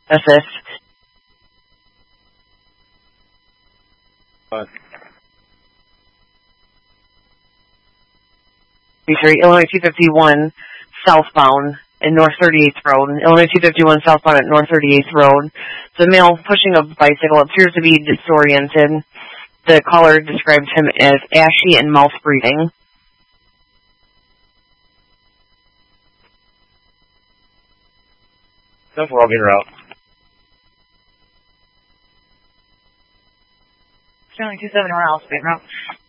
assist. Illinois 251 southbound at North 38th Road. Illinois 251 southbound at North 38th Road. The male pushing a bicycle appears to be disoriented. The caller described him as ashy and mouth breathing. Stuff, I'll get her out. Showing 271 Alice, route.